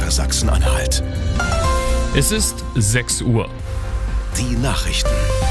NDR Sachsen-Anhalt. Es ist 6 Uhr. Die Nachrichten.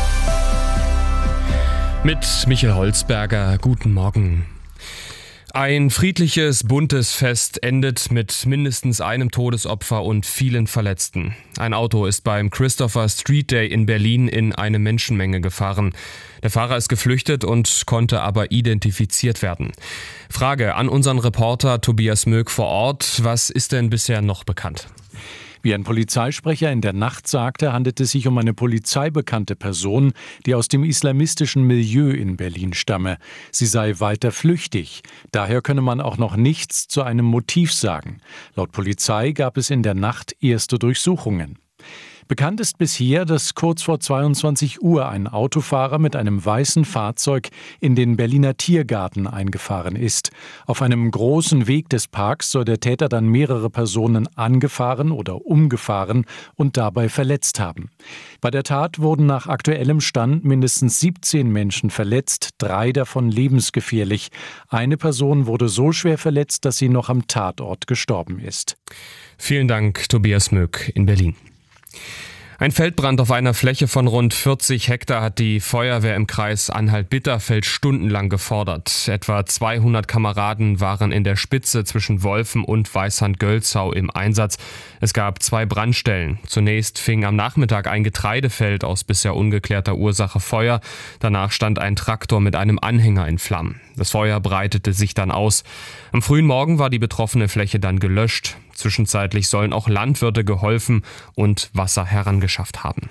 Mit Michael Holzberger, guten Morgen. Ein friedliches, buntes Fest endet mit mindestens einem Todesopfer und vielen Verletzten. Ein Auto ist beim Christopher Street Day in Berlin in eine Menschenmenge gefahren. Der Fahrer ist geflüchtet und konnte aber identifiziert werden. Frage an unseren Reporter Tobias Möck vor Ort. Was ist denn bisher noch bekannt? Wie ein Polizeisprecher in der Nacht sagte, handelt es sich um eine polizeibekannte Person, die aus dem islamistischen Milieu in Berlin stamme. Sie sei weiter flüchtig. Daher könne man auch noch nichts zu einem Motiv sagen. Laut Polizei gab es in der Nacht erste Durchsuchungen. Bekannt ist bisher, dass kurz vor 22 Uhr ein Autofahrer mit einem weißen Fahrzeug in den Berliner Tiergarten eingefahren ist. Auf einem großen Weg des Parks soll der Täter dann mehrere Personen angefahren oder umgefahren und dabei verletzt haben. Bei der Tat wurden nach aktuellem Stand mindestens 17 Menschen verletzt, 3 davon lebensgefährlich. Eine Person wurde so schwer verletzt, dass sie noch am Tatort gestorben ist. Vielen Dank, Tobias Möck in Berlin. Ein Feldbrand auf einer Fläche von rund 40 Hektar hat die Feuerwehr im Kreis Anhalt-Bitterfeld stundenlang gefordert. Etwa 200 Kameraden waren in der Spitze zwischen Wolfen und Weißhand-Gölzau im Einsatz. Es gab 2 Brandstellen. Zunächst fing am Nachmittag ein Getreidefeld aus bisher ungeklärter Ursache Feuer. Danach stand ein Traktor mit einem Anhänger in Flammen. Das Feuer breitete sich dann aus. Am frühen Morgen war die betroffene Fläche dann gelöscht. Zwischenzeitlich sollen auch Landwirte geholfen und Wasser herangeschafft haben.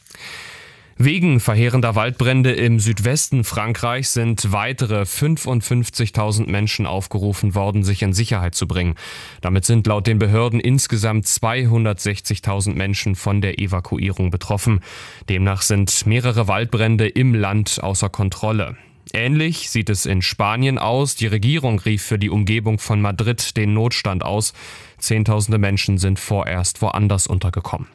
Wegen verheerender Waldbrände im Südwesten Frankreichs sind weitere 55.000 Menschen aufgerufen worden, sich in Sicherheit zu bringen. Damit sind laut den Behörden insgesamt 260.000 Menschen von der Evakuierung betroffen. Demnach sind mehrere Waldbrände im Land außer Kontrolle. Ähnlich sieht es in Spanien aus. Die Regierung rief für die Umgebung von Madrid den Notstand aus. Zehntausende Menschen sind vorerst woanders untergekommen.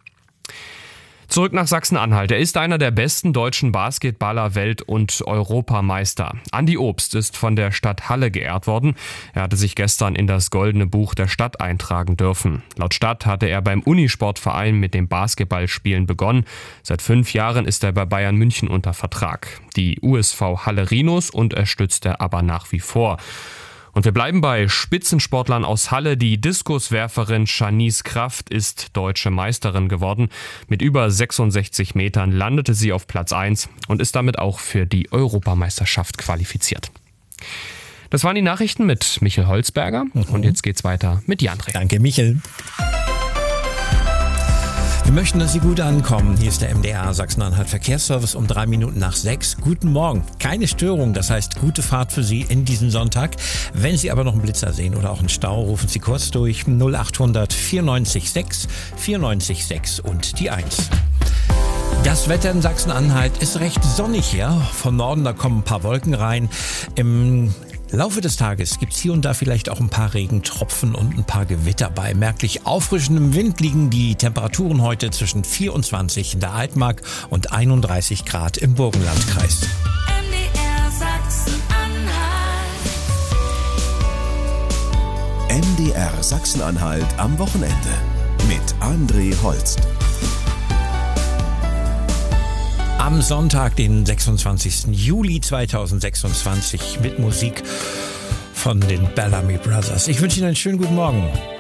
Zurück nach Sachsen-Anhalt. Er ist einer der besten deutschen Basketballer, Welt- und Europameister. Andi Obst ist von der Stadt Halle geehrt worden. Er hatte sich gestern in das Goldene Buch der Stadt eintragen dürfen. Laut Stadt hatte er beim Unisportverein mit dem Basketballspielen begonnen. Seit 5 Jahren ist er bei Bayern München unter Vertrag. Die USV Halle Rhinos unterstützt er aber nach wie vor. Und wir bleiben bei Spitzensportlern aus Halle. Die Diskuswerferin Shanice Kraft ist deutsche Meisterin geworden. Mit über 66 Metern landete sie auf Platz 1 und ist damit auch für die Europameisterschaft qualifiziert. Das waren die Nachrichten mit Michael Holzberger. Und jetzt geht's weiter mit Jan Reh. Danke, Michael. Wir möchten, dass Sie gut ankommen. Hier ist der MDR Sachsen-Anhalt Verkehrsservice um 3 Minuten nach 6. Guten Morgen. Keine Störung, das heißt gute Fahrt für Sie in diesem Sonntag. Wenn Sie aber noch einen Blitzer sehen oder auch einen Stau, rufen Sie kurz durch 0800 94 6 94 6 und die 1. Das Wetter in Sachsen-Anhalt ist recht sonnig hier. Von Norden, da kommen ein paar Wolken rein. Im Laufe des Tages gibt's hier und da vielleicht auch ein paar Regentropfen und ein paar Gewitter bei. Merklich auffrischendem Wind liegen die Temperaturen heute zwischen 24 in der Altmark und 31 Grad im Burgenlandkreis. MDR Sachsen-Anhalt. NDR Sachsen-Anhalt am Wochenende mit André Holst. Am Sonntag, den 26. Juli 2026 mit Musik von den Bellamy Brothers. Ich wünsche Ihnen einen schönen guten Morgen.